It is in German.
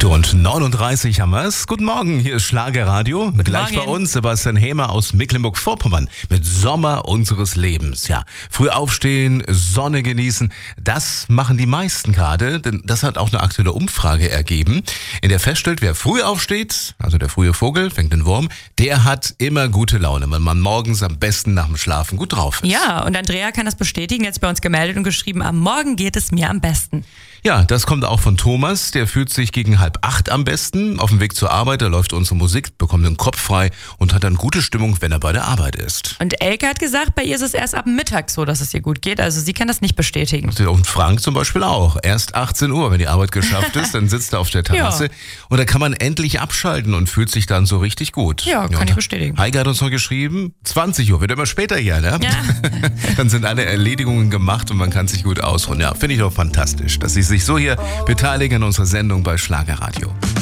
8:39 haben wir es. Guten Morgen, hier ist Schlagerradio. Gleich Morgen. bei uns Sebastian Hämer aus Mecklenburg-Vorpommern mit Sommer unseres Lebens. Ja, früh aufstehen, Sonne genießen, das machen die meisten gerade, denn das hat auch eine aktuelle Umfrage ergeben, in der feststellt, wer früh aufsteht, also der frühe Vogel, fängt den Wurm, der hat immer gute Laune, weil man morgens am besten nach dem Schlafen gut drauf ist. Ja, und Andrea kann das bestätigen, jetzt bei uns gemeldet und geschrieben, am Morgen geht es mir am besten. Ja, das kommt auch von Thomas, der fühlt sich gegen 7:30 am besten. Auf dem Weg zur Arbeit, da läuft unsere Musik, bekommt den Kopf frei und hat dann gute Stimmung, wenn er bei der Arbeit ist. Und Elke hat gesagt, bei ihr ist es erst ab Mittag so, dass es ihr gut geht, also sie kann das nicht bestätigen. Und Frank zum Beispiel auch. Erst 18 Uhr, wenn die Arbeit geschafft ist, dann sitzt er auf der Terrasse und da kann man endlich abschalten und fühlt sich dann so richtig gut. Ja, kann ich bestätigen. Heike hat uns noch geschrieben, 20 Uhr, wird immer später hier, ne? Ja. Dann sind alle Erledigungen gemacht und man kann sich gut ausruhen. Ja, finde ich doch fantastisch, dass Sie sich so hier beteiligen an unserer Sendung bei Schlagerradio.